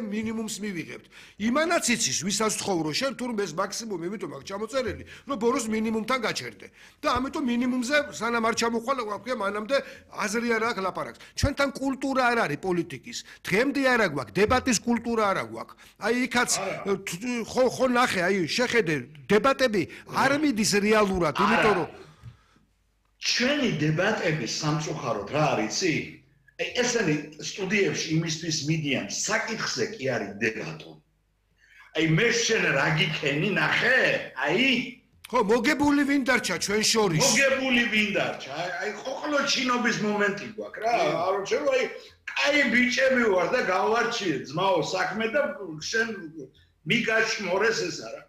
მინიმუმს მივიღებთ. იმანაც იცის, ვისაც ცხოვრო შენ თურმე ეს მაქსიმუმი, იმიტომ აქვს ჩამოწერილი, რომ ბოროს მინიმუმთან გაჩერდე. და ამიტომ მინიმუმზე სანამ არ ჩამოხვალ, ვაქვია მანამდე აზრი არ აქვს ლაპარაკს. ჩვენთან კულტურა არ არის პოლიტიკის. დღემდე არ აქვს დებატის კულტურა არ აქვს. აი იქაც ხო ნახე, აი შეხედე დებატები არ მიდის რეალურად, იმიტომ რომ ჩვენი დებატები სამწუხაროდ რა არიცი? ესენი სტუდიებში იმისთვის მიდიან საკითხზე კი არის დებატო. აი მე შენ რა გიქენი ნახე? აი ხო მოგებული ვინ დარჩა ჩვენ შორის? მოგებული ვინ დარჩა? აი ყოყლო ჩინობის მომენტი გვაქვს რა. არ შეიძლება აი კაი ბიჭები ვარ და გავარჩიე ძმაო საქმე და შენ მიგაშმორეს ეს არა.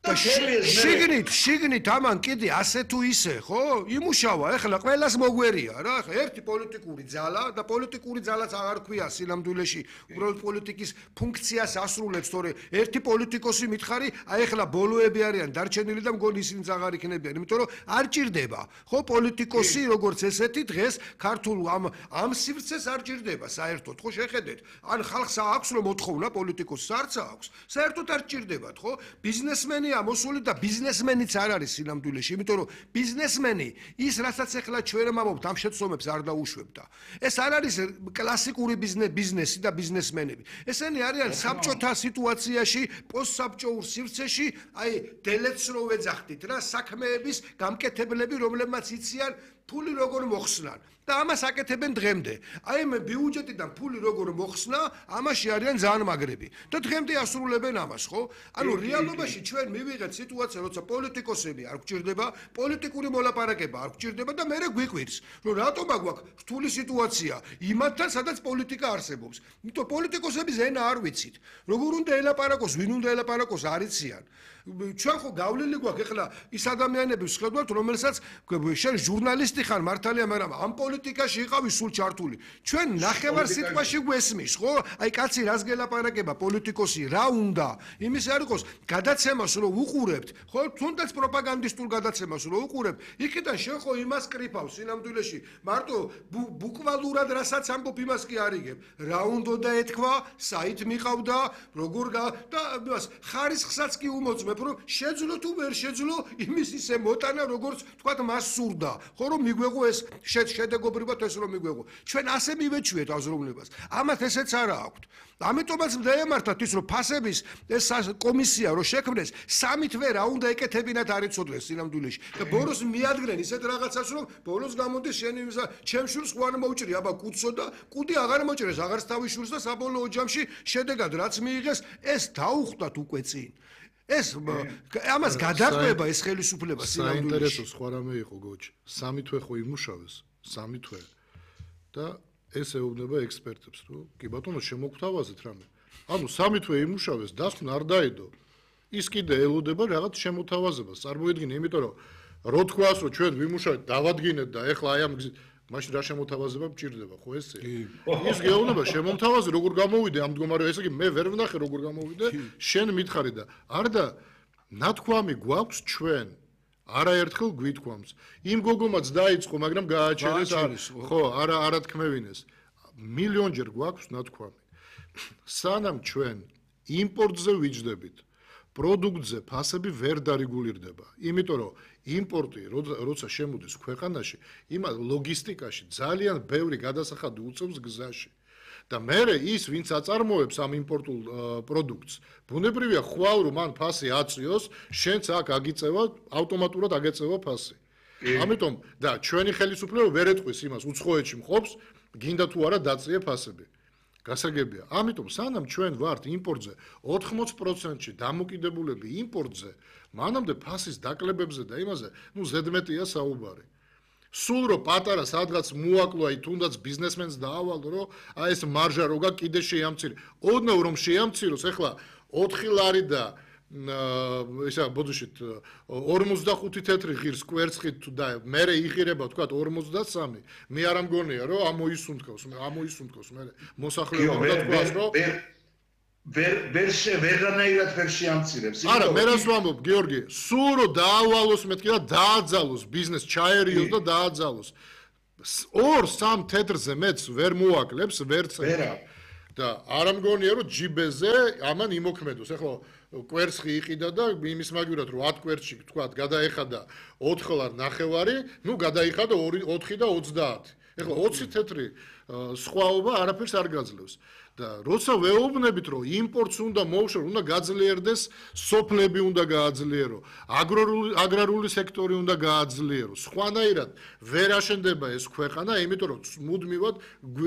შიგნით ამან კიდე ასე თუ ისე, ხო? იმუშავა, ეხლა ყველას მოგვერია რა, ეხლა ერთი პოლიტიკური ძალა და პოლიტიკური ძალაც აღარ ქვია სინამდვილეში, უბრალოდ პოლიტიკის ფუნქციას ასრულებს, თორე ერთი პოლიტიკოსი მითხარი, აი ეხლა ბოლოები არიან დარჩენილი და მგონი ისინიც აღარ იქნებიან, იმიტომ რომ არ ჭირდება, ხო, პოლიტიკოსი როგორც ესეთი დღეს ქართულ ამ სივრცეს არ ჭირდება საერთოდ, ხო, შეხედეთ. ან ხალხს აქვს რომ მოთხოვნა პოლიტიკოსს არც აქვს. საერთოდ არ ჭირდებათ, ხო? ბიზნესმენი მოსული და ბიზნესმენიც არ არის სინამდვილეში, იმიტომ რომ ბიზნესმენი ის რასაც ახლა ჩვენ ამბობთ ამ შეცდომებს არ დაუშვებდა. ეს არ არის კლასიკური ბიზნესი და ბიზნესმენები. ესენი არიან საბჭოთა სიტუაციაში, პოსტსაბჭოურ სივრცეში, აი დელეთს რო ვეძახდით რა, საქმეების გამკეთებლები, რომლებმაც იციან ფული როგორ მოხსნან და ამას აკეთებენ დღემდე. აი მე ბიუჯეტიდან ფული როგორ მოხსნა, ამაში არიან ძალიან მაგრები და დღემდე ასრულებენ ამას, ხო? ანუ რეალობაში ჩვენ მივიღეთ სიტუაცია, როცა პოლიტიკოსები არ გვჭირდება, პოლიტიკური მოლაპარაკება არ გვჭირდება და მე გვიყვირს, რომ რატომ აგვაქვს რთული სიტუაცია იმათთან, სადაც პოლიტიკა არსებობს. იმიტომ პოლიტიკოსების ენა არ ვიცით. როგორ უნდა ელაპარაკოს, ვინ უნდა ელაპარაკოს, არ იციან. ჩვენ ხო გავლილი გვაქვს ეხლა ის ადამიანები ვსხედავთ, რომელსაც შენ ჟურნალისტი ხარ მართალია, მაგრამ ამ პოლიტიკაში იყავი სულ ჩართული. ჩვენ ნახევარ სიტყვაში გვესმის, ხო? აი კაცი რას გელაპარაკება პოლიტიკოსი, რა უნდა? იმის არ იყოს გადაცემას რომ უყურებთ, ხო? თუნდაც პროპაგანდისტულ გადაცემას რომ უყურებთ, იქიდან შენ ხო იმას კრიფავს სინამდვილეში. მარტო ბუკვალურად რასაც ამბობ იმას კი არიგებ. რა უნდა და ეთქვა, საით მიყავდა, როგორ და იმას ხარისხსაც კი უმოწმებ, რომ შეძლო თუ ვერ შეძლო იმის ისე მოტანა, როგორც თქვათ მას სურდა. ხო რომ მიგვეღო ეს შედეგობრივად ეს რომ მიგვეღო. ჩვენ ასე მივეჩვიეთ აზროვნებას. ამათ ესეც არა აქვთ. ამიტომაც დაემართათ ის რომ ფასების ეს კომისია რომ შექმნეს, სამი თვე რა უნდა ეკეთებინათ არ იცოდნენ სინამდვილეში. და ბოროს მიადგნენ ისეთ რაღაცას რომ ბოროს გამოდის შენ ჩემ შვილს ხო არ მოუჭრი, აბა კუცო და კუდი აღარ მოჭრეს, აღარც თავის შვილს და საბოლოო ჯამში შედეგად რაც მიიღეს, ეს დაუხვდათ უკვე წინ. ეს ამას გადაყვება ეს ხელისუფლება სინამდვილეში. საინტერესო სხვა რამე იყო გოჩი. სამი თვე ხო იმუშავეს, სამი თვე. და ეს ეუბნება ექსპერტებს, რომ კი ბატონო შემოგთავაზეთ რამე. ანუ სამი თვე იმუშავეს, დასკვნა არ დაედო. ის კიდე ელოდება რაღაც შემოთავაზებას. წარმოიდგინე, იმიტომ რომ რო თქვას, რომ ჩვენ ვიმუშავეთ, დავადგინეთ და ეხლა აი ამ გზით მაშინ რა შემოთავაზება მჭირდება, ხო ესე? ის გეუბნება შემომთავაზე როგორ გამოვიდე ამ მდგომარეობაში, ესე იგი მე ვერ ვნახე როგორ გამოვიდე, შენ მითხარი და არ და ნათქვამი გვაქვს ჩვენ. არაერთხელ გვითქვამს. იმ გოგომაც დაიწყო, მაგრამ გააჩერეს არის, ხო, არა თქმევინეს. მილიონჯერ გვაქვს ნათქვამი. სანამ ჩვენ იმპორტზე ვიჯდებით, პროდუქტზე ფასები ვერ დარეგულირდება. იმიტომ რომ იმპორტი როცა შემოდის ქვეყანაში, იმას ლოგისტიკაში ძალიან ბევრი გადასახადი უწევს გზაში. და მერე ის ვინც აწარმოებს ამ იმპორტულ პროდუქტს, ბუნებრივია ხვალ რომ მან ფასი აწიოს, შენც აქ აგიწევა, ავტომატურად აგეწევა ფასი. ამიტომ და ჩვენი ხელისუფლება ვერ ეტყვის იმას, უცხოეთში მყოფს, გინდა თუ არა დაწიე ფასები. გასაგებია. ამიტომ სანამ ჩვენ ვართ იმპორტზე 80%-ში დამოკიდებულები იმპორტზე, მანამდე ფასის დაკლებებზე და იმაზე, ზედმეტია საუბარი. სულ რომ პატარა სადღაც მოაკლო, აი თუნდაც ბიზნესმენს დაავალო, რომ აი ეს მარჟა როგა კიდე შეამცირე. ოდნავ რომ შეამციროს, ეხლა 4 ლარი და ისა ბოდიშით 45 თეთრი ღირს კვერცხით და მერე იღირება თქვა 53, მე არ ამგონია რომ ამოისუნთქავს მე მოსახლეობა და თქვას რომ ვერანაირად ვერ შეამცირებს. არა, მე რას ვამბობ, გიორგი, სულ რომ დაავალოს მეთქი და დააძალოს ბიზნეს ჩაერიოს და დააძალოს. 2-3 თეთრზე მეც ვერ მოაკლებს, ვერც. და არ ამგონია რომ ჯიბეზე ამან იმოქმედოს. ეხლა კვერცხი იყიდა და იმის მაგივრად რომ 10 კვერცხი თქვა გადაეხადა 4.5, ნუ გადაიხადა 4 და 30. ეხლა 20 თეთრი სხვაობა არაფერს არ გაძლევს. და როცა ვეუბნებით რომ იმპორტს უნდა მოუშვრო, უნდა გაძლიერდეს სოფლები, უნდა გააძლიერო, აგრარული სექტორი უნდა გააძლიერო. სხვანაირად ვერ აშენდება ეს ქვეყანა, იმიტომ რომ მუდმივად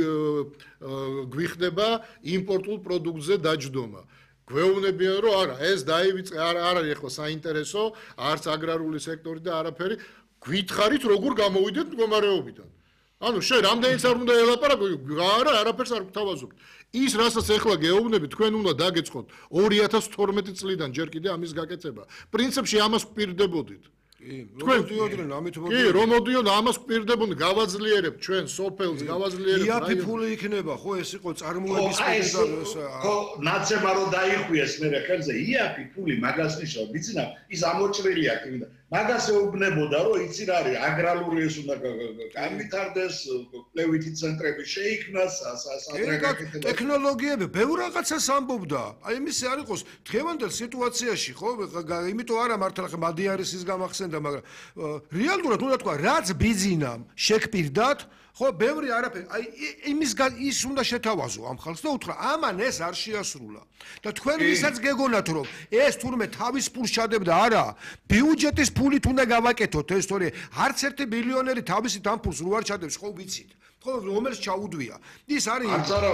გვიხდება იმპორტულ პროდუქტზე დაჯდომა. გვეუბნებიან რომ არა, ეს დაივიწყე, არ არის ახლა საინტერესო, არც აგრარული სექტორი და არაფერი. გითხარით როგორ გამოვიდეთ მდგომარეობიდან. ანუ შენ რამდენიც არ უნდა ელაპარაკო, არაფერს არ გთავაზობთ. ის რასაც ახლა გეუბნებით, თქვენ უნდა დაგეწყოთ 2012 წლიდან ჯერ კიდე ამის გაკეთება. პრინციპში ამას გვპირდებოდით. თქვენ დიოდნენ ამით კი, რომ მოდიონ ამას გვპირდებოდი, გავაძლიერებთ ჩვენ სოფელს, გავაძლიერებთ იაფი ფული იქნება, ხო ეს იყო წარმოების პერიოდში. ხო, ნაცემა რომ დაიხვიეს მე ხელზე, იაფი ფული მაგას ნიშნავს, ვიცი ის ამოჭრილი აქ. მაგას ეუბნებოდა რომ იცი რა არის აგრარული ეს უნდა განვითარდეს, კვლევითი ცენტრები შეიქმნას, ტექნოლოგიები, ბევრ რაღაცას ამბობდა. აი იმის არ იყოს დღევანდელ სიტუაციაში, ხო? იმიტომ არა მართლა ხე მადიარის ის გამახსენდა, მაგრამ რეალურად უნდა თქვა, რაც ბიზნამ შექმნიდათ, ხო, ბევრი არაფერი. აი იმის ის უნდა შეთავაზო ამ ხალხს და უთხრა, ამან ეს არ შეასრულა. და თქვენ ვისაც გეგონათ რომ ეს თურმე თავის ფულს ჩადებდა, არა, ბიუჯეტის ფულით უნდა გავაკეთოთ ეს, თორე არც ერთი მილიონერი თავისით ამ ფულს რო არ ჩადებს, ხო ვიცით. ხო, რომელს ჩაუდვია. ის არის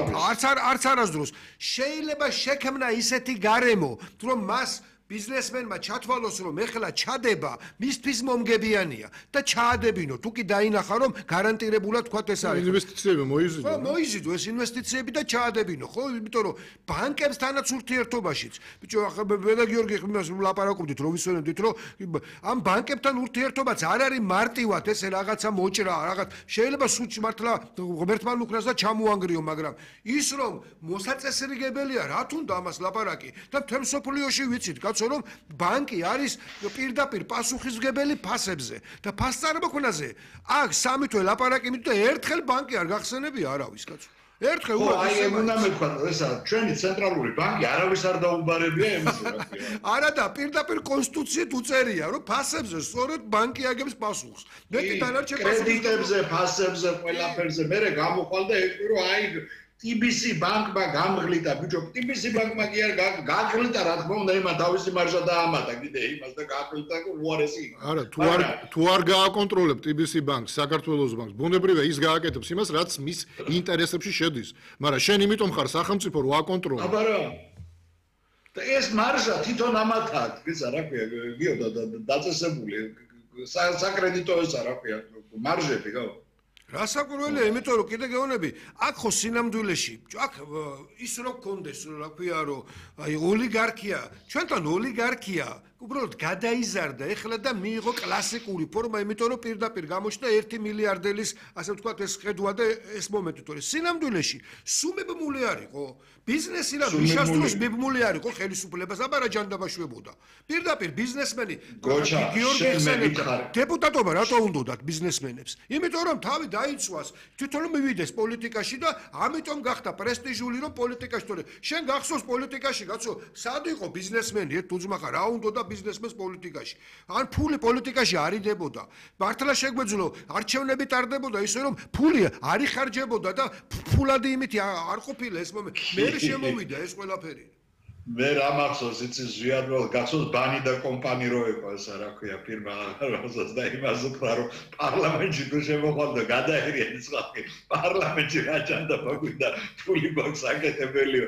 არც არასდროს შეიძლება შექმნა ისეთი გარემო, რომ მას ბიზნესმენმა ჩათვალოს რომ ეხლა ჩადება მისთვის მომგებიანია და ჩაადებინო თუ კი დაინახა რომ გარანტირებულად თქვა ეს არის ინვესტიციები მოიზიდო ხო მოიზიდო ეს ინვესტიციები და ჩაადებინო ხო იმიტომ რომ ბანკებსთანაც ურთიერთობაშიც ბიჭო ახლა ბედა გიორგი ხმას ლაპარაკობდით რომ ვისვენებდით რომ ამ ბანკებთან ურთიერთობაც არ არის მარტივად ესე რაღაცა მოჭრა რაღაც შეიძლება სულში მართლა ღმერთმა უკრას და ჩამოანგრიო მაგრამ ის რომ მოსაწესრიგებელია რა თუნდა ამას ლაპარაკი და მთელ სოფლიოში ვიცით რომ ბანკი არის პირდაპირ პასუხისმგებელი ფასებზე და ფასწარმოქმნაზე აქ სამი თვე ლაპარაკი მით და ერთხელ ბანკი არ გახსენებია არავის კაცო ერთხელ აი უნდა მეთქვა ესა ჩვენი ცენტრალური ბანკი არავის არ დაუბარებია იმის არა და პირდაპირ კონსტიტუციით უწერია რომ ფასებზე სწორედ ბანკი აგებს პასუხს მე კი დანარჩენ კრედიტებზე ფასებზე ყველაფერზე მე გამოყვალდა ეს რომ აი TBC ბანკმა გამღლითა ბიჭო TBC ბანკმა კი არ გაგღლითა რა თქმა უნდა იმან თავისი მარჟა დაამატა კიდე იმას და გაგღლითა უარესი არა თუ არ გააკონტროლებ TBC ბანკს საქართველოს ბანკს ბუნებრივია ის გააკეთებს იმას რაც მის ინტერესებში შედის მაგრამ შენ იმიტომ ხარ სახელმწიფო რომ აკონტროლო აბარა და ეს მარჟა თვითონ ამათაა ისა რა ქვია გიო დაწესებული საკრედიტო ესა რა ქვია მარჟები ხო რასაკვირველია, იმიტომ რომ კიდე გეუბნები, აქ ხო სინამდვილეში, აქ ის რო გქონდეს, რა ქვია, რომ აი ოლიგარქია, ჩვენთან ოლიგარქია უბრალოდ გადაიზარდა ეხლა და მიიღო კლასიკური ფორმა, იმიტომ რომ პირდაპირ გამოჩნდა 1 მილიარდელის, ასე ვთქვათ, ეს ხედვა და ეს მომენტი, თორე სინამდვილეში სუმებმული არისო, ბიზნესი რა მიშასწროს მებმული არისო ხელისუფლებას, აბარა ჯანდაბაშვებოდა. პირდაპირ ბიზნესმენი გიორგი ხსენებდა, დეპუტატობა რატო უნდათ ბიზნესმენებს? იმიტომ რომ თავი დაიცვას, თვითონ მივიდეს პოლიტიკაში და ამიტომ გახდა პრესტიჟული რომ პოლიტიკაში, თორე შენ გახსოვს პოლიტიკაში, კაცო, სად იყო ბიზნესმენი, თუძმახა რა უნდა ბიზნესმენს პოლიტიკაში. ან ფული პოლიტიკაში არიდებოდა. მართლა შეგვეძლო არჩევნები ტარდებოდა ისე რომ ფული არ იხარჯებოდა და ფულადი იმითი არ ყოფილა ეს მომენტი. მე შემოვიდა ეს ყველაფერი. მე რა მახსოვს იცი ზვიადროლ გახსოვს ბანი და კომპანი რო იყო ესა რა ქვია ფირმა რასაც და იმას უფრო რომ პარლამენტში თუ შემოხვალდა გადაერია ის ხალხი პარლამენტში რა ჩანდა მოგვიდა ფული გვაქვს აკეთებელიო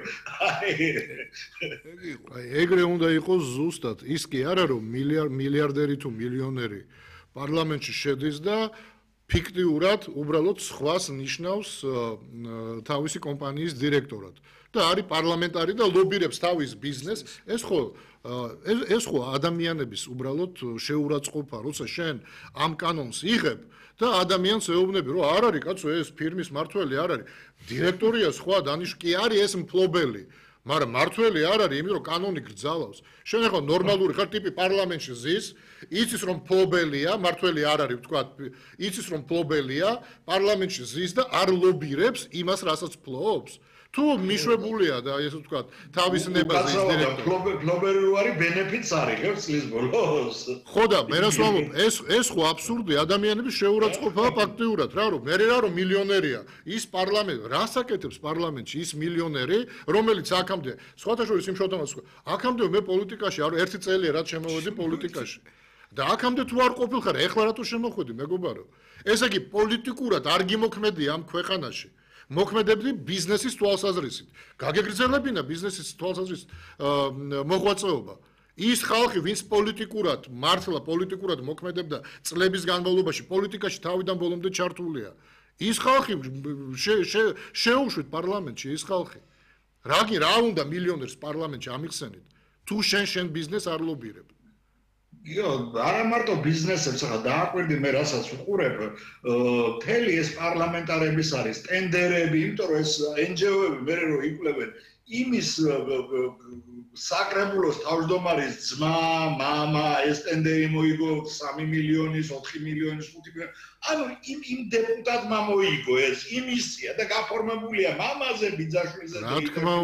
აი ეგრე უნდა იყოს ზუსტად ის კი არა რომ მილიარდერი თუ მილიონერი პარლამენტში შედის და ფიქტიურად უბრალოდ სხვას ნიშნავს თავისი კომპანიის დირექტორად და არის პარლამენტარი და ლობირებს თავის ბიზნესს ეს ხო ადამიანების უბრალოდ შეურაცხყოფა როცა შენ ამ კანონს იღებ და ადამიანს ეუბნები რომ არ არის კაცო ეს ფირმის მართველი არ არის დირექტორია სხვა დანიშნული კი არის ეს მფლობელი მაგრამ მართველი არ არის იმიტომ რომ კანონი გრძალავს შენ ახლა ნორმალური ხარ ტიპი პარლამენტში ზის იცის რომ მფლობელია მართველი არ არის თქვა იცის რომ მფლობელია პარლამენტში ზის და არ ლობირებს იმას რასაც ფლობს თუ მიშვებულია და ესე ვთქვათ, თავის ნებაზე ის დირექტორი. ფლობერი რო არის ბენეფიტს არიღებს წლის ბოლოს. ხო და მე რას ვამბობ, ეს ხო აბსურდი, ადამიანების შეურაცხყოფაა ფაქტიურად, რა რომ მილიონერია, ის პარლამენტ, რას აკეთებს პარლამენტში ის მილიონერი, რომელიც აქამდე, სხვათა შორის იმ შოთამას, აქამდე მე პოლიტიკაში არ ერთი წელია რაც შემოვედი პოლიტიკაში. და აქამდე თუ არ ყოფილხარ, ეხლა რატო შემოხვედი, მეგობარო? ესე იგი პოლიტიკურად არ გიმოქმედია ამ ქვეყანაში. მოქმედებდი ბიზნესის თვალსაზრისით. გაგეგრძელებინა ბიზნესის თვალსაზრისით მოღვაწეობა. ის ხალხი, ვინც პოლიტიკურად მართლა პოლიტიკურად მოქმედებდა წლების განმავლობაში, პოლიტიკაში თავიდან ბოლომდე ჩართულია. ის ხალხი შეუშვით პარლამენტში ის ხალხი. რა უნდა მილიონერს პარლამენტში ამიხსენით? თუ შენ ბიზნეს არ ლობირებ. არა მარტო ბიზნესებს, ახლა დააკვირდი მე რასაც ვუყურებ, მთელი ეს პარლამენტარების არის ტენდერები, იმიტომ რომ ეს NGO-ები მე რო იკვლევენ იმის საკრებულოს თავმჯდომარის ძმა, მამა, ეს ტენდერი მოიგო 3 მილიონის, 4 მილიონის, 5 მილიონის. ანუ იმ დეპუტატმა მოიგო ეს იმისია და გაფორმებულია მამაზე, ბიძაშვილზე და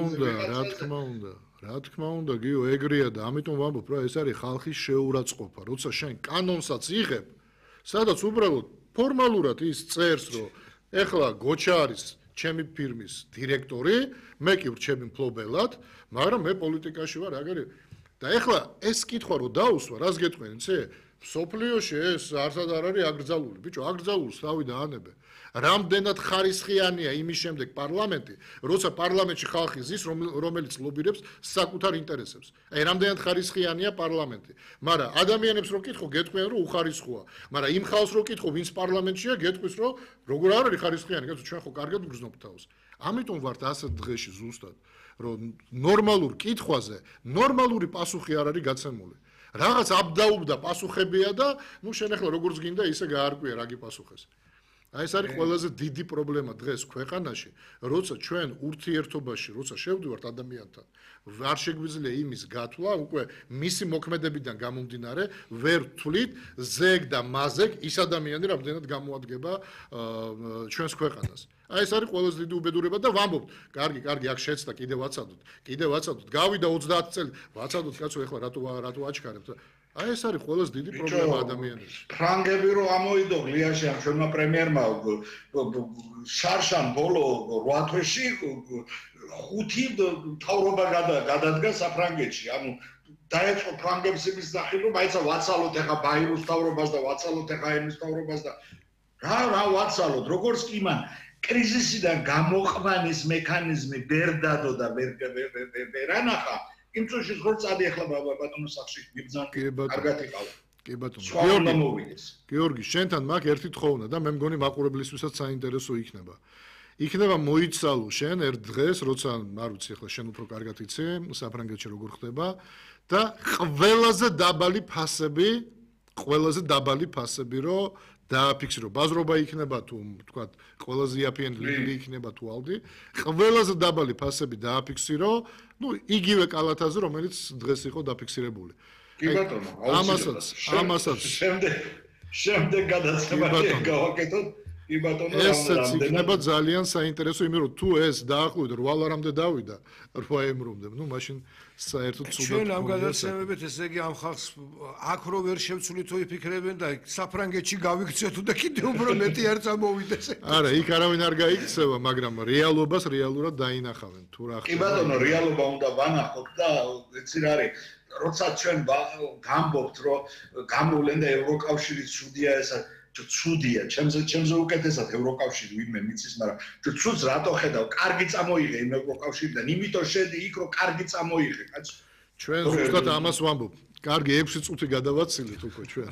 რა თქმა უნდა, გიო, ეგრეა და ამიტომ ვამბობ, რომ ეს არის ხალხის შეურაცხყოფა. როცა შენ კანონსაც იღებ, სადაც უბრალოდ ფორმალურად ის წერს, რომ ეხლა გოჩა არის ჩემი ფირმის დირექტორი, მე კი ვრჩები მფლობელად, მაგრამ მე პოლიტიკაში ვარ, აგერი. და ეხლა ეს კითხვა რო დაუსვა, რას გეტყვენ, იცი? სოფლიოში ეს არსად არ არის აკრძალული. ბიჭო, აკრძალულს თავი დაანებე. რამდენად ხარისხიანია იმის შემდეგ პარლამენტი, როცა პარლამენტში ხალხი ზის, რომელიც ლობირებს საკუთარ ინტერესებს. აი, რამდენად ხარისხიანია პარლამენტი. მაგრამ ადამიანებს რო კითხო, გეტყვიან, რომ უხარისხოა. მაგრამ იმ ხალხს რო კითხო, ვინც პარლამენტშია, გეტყვის, რომ როგორ არ არის ხარისხიანი, გეტყვი, ჩვენ ხო კარგად ვგრძნობ თავს. ამიტომ ვართ ასეთ დღეში ზუსტად, რომ ნორმალურ კითხვაზე ნორმალური პასუხი არ არის გაცემული. რაღაც აბდაუბდა პასუხებია და ნუ შენ ახლა როგორც გინდა ისე გაარკვია რა გიპასუხეს. აი ეს არის ყველაზე დიდი პრობლემა დღეს ქვეყანაში, როცა ჩვენ ურთიერთობაში, როცა შევდივართ ადამიანთან, არ შეგვიძლია იმის გათვლა, უკვე მისი მოქმედებიდან გამომდინარე, ვერ ვთვლით ზეგ და მაზეგ ის ადამიანი რამდენად გამოადგება ჩვენს ქვეყანას. აი ეს არის ყველაზე დიდი უბედურება და ვამბობთ, კარგი, აქ შეცდა კიდე ვაცადოთ, გავიდა 30 წელი, ვაცადოთ კაცო, ეხლა რატო აჩქარებთ? აი ეს არის ყველაზე დიდი პრობლემა ადამიანებში. ფრანგები რო ამოიდო გლიაში ამ ჩვენმა პრემიერმა შარშან ბოლო 8 თვეში 5 მთავრობა გადადგა საფრანგეთში. ანუ დაეწყო ფრანგებს იმის სახით, რომ აიცა ვაცალოთ ახლა ბაირუს მთავრობას და ვაცალოთ ახლა ემის მთავრობას და რა ვაცალოთ, როგორც კი მან კრიზისიდან გამოყვანის მექანიზმი ვერ დადო და ვერ ანახა. იმ წუთში ხო წადი ახლა ბატონო სახში მიბძან კარგად იყავა. კი ბატონო. გიორგი, შენთან მაგ ერთი თხოვნა და მე მგონი მაყურებლისთვისაც საინტერესო იქნება. იქნება მოიცალო შენ ერთ დღეს, როცა არ ვიცი ახლა შენ უფრო კარგად იცი საფრანგეთში როგორ ხდება და ყველაზე დაბალი ფასები რო დააფიქსირო. ბაზრობა იქნება თუ თქვა ყველაზე იაფიანი ლიგი იქნება თუ ალდი, ყველაზე დაბალი ფასები დააფიქსირო, ну იგივე კალათაზე, რომელიც დღეს იყო დაფიქსირებული. კი ბატონო, ამასაც შემდეგ გადაცემაში გავაკეთოთ. კი ბატონო, ესეც იქნება ძალიან საინტერესო, იმიტომ რომ თუ ეს დაახლოებით 8 ლარამდე დავიდა, 8 ემრომდე, ну მაშინ საერთოდ ცუდად. ჩვენ ამ გადაცემებით ესე იგი ამ ხალხს აქ რო ვერ შევცვლით თუ იფიქრებენ და საფრანგეთში გავიქცეთო და კიდევ უფრო მეტი არ წამოვიდეს. არა, იქ არავინ არ გაიქცევა, მაგრამ რეალობას რეალურად დაინახავენ თუ რა ხდება. კი ბატონო, რეალობა უნდა ვანახოთ და ეცი რა არის, როცა ჩვენ გამბობთ, რომ გამოვლენ და ევროკავშირის ცუდია ესა ცუდია, ჩემზე უკეთესად ევროკავშირი ვინმე მიცის, მაგრამ ცუდს რატო ხედავ? კარგი წამოიღე იმ ევროკავშირიდან, იმიტომ შედი იქ, რომ კარგი წამოიღე, კაცო. ჩვენ ზუსტად ამას ვამბობ. კარგი 6 წუთი გადავაცილეთ უკვე ჩვენ.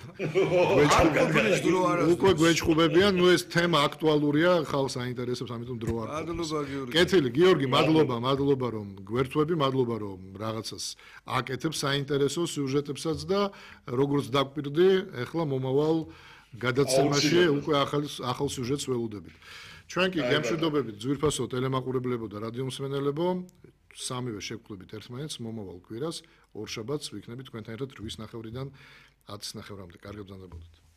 უკვე გვეჭხუბებიან, ნუ ეს თემა აქტუალურია, ხალხს აინტერესებს, ამიტომ დრო არ გვაქვს. მადლობა გიორგი. კეთილი, გიორგი, მადლობა რომ გვერთვები, მადლობა რომ რაღაცას აკეთებ საინტერესო სიუჟეტებსაც და როგორც დაგვპირდი, ეხლა მომავალ გადაცემაში უკვე ახალ სიუჟეტს ველოდებით. ჩვენ კი გემშვიდობებით ძვირფასო ტელემაყურებლებო და რადიო მსმენელებო, სამივე შეგხვდებით ერთმანეთს მომავალ კვირას, ორშაბათს ვიქნებით თქვენთან ერთად 8:30-დან 10:30-მდე. კარგად ბრძანდებოდეთ.